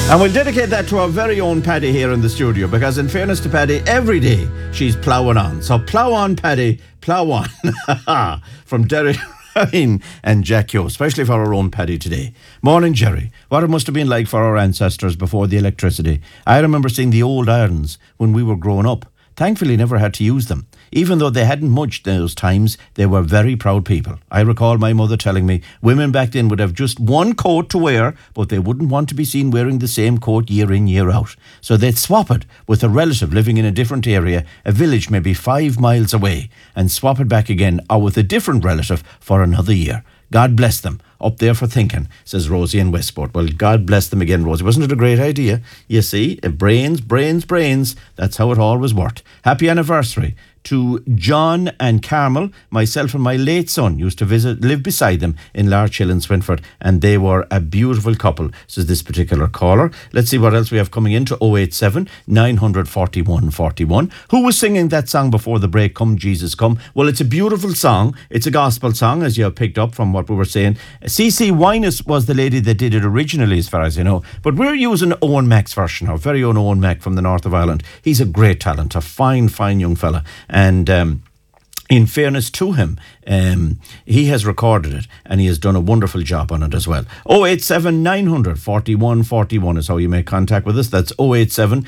And we'll dedicate that to our very own Paddy here in the studio, because in fairness to Paddy, every day she's ploughing on. So plough on, Paddy, plough on. From Derry Ryan and Jack Yo, especially for our own Paddy today. Morning, Jerry. What it must have been like for our ancestors before the electricity. I remember seeing the old irons when we were growing up. Thankfully, never had to use them. Even though they hadn't much those times, they were very proud people. I recall my mother telling me women back then would have just one coat to wear, but they wouldn't want to be seen wearing the same coat year in, year out. So they'd swap it with a relative living in a different area, a village maybe 5 miles away, and swap it back again, or with a different relative for another year. God bless them. Up there for thinking, says Rosie in Westport. Well, God bless them again, Rosie. Wasn't it a great idea? You see, brains. That's how it always worked. Happy anniversary to John and Carmel. Myself and my late son used to live beside them in Larch Hill in Swinford, and they were a beautiful couple, says this particular caller. Let's see what else we have coming in to 087 941 41. Who was singing that song before the break, Come Jesus Come? Well, it's a beautiful song. It's a gospel song, as you have picked up from what we were saying. CC Winus was the lady that did it originally, as far as you know. But we're using Owen Mack's version, our very own Owen Mack from the north of Ireland. He's a great talent, a fine young fella. And in fairness to him, he has recorded it and he has done a wonderful job on it as well. 087 941 41 is how you make contact with us. That's 087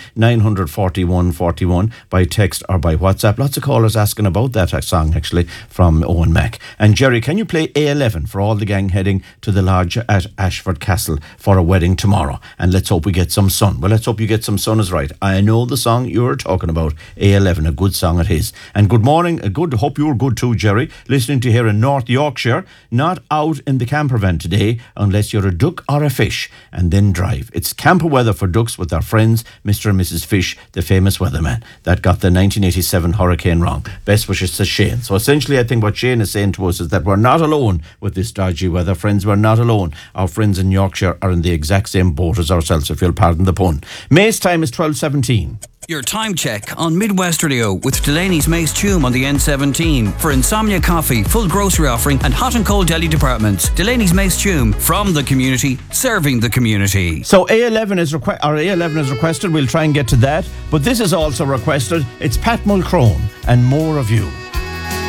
941 41 by text or by WhatsApp. Lots of callers asking about that song, actually, from Owen Mack. And Jerry, can you play A11 for all the gang heading to the lodge at Ashford Castle for a wedding tomorrow? And let's hope we get some sun. Well, let's hope you get some sun is right. I know the song you're talking about, A11, a good song it is. And good morning, hope you're good too, Jerry. Listening to here in North Yorkshire, not out in the camper van today unless you're a duck or a fish, and then drive. It's camper weather for ducks with our friends Mr. and Mrs. Fish, the famous weatherman that got the 1987 hurricane wrong. Best wishes to Shane. So essentially, I think what Shane is saying to us is that we're not alone with this dodgy weather. Friends, we're not alone. Our friends in Yorkshire are in the exact same boat as ourselves, if you'll pardon the pun. May's time is 12:17. Your time check on Midwest Radio with Delaney's Mace Tume on the N17 for Insomnia Coffee, full grocery offering and hot and cold deli departments. Delaney's Mace Tume, from the community, serving the community. So A11 is requested. We'll try and get to that. But this is also requested. It's Pat Mulcrone and More of You.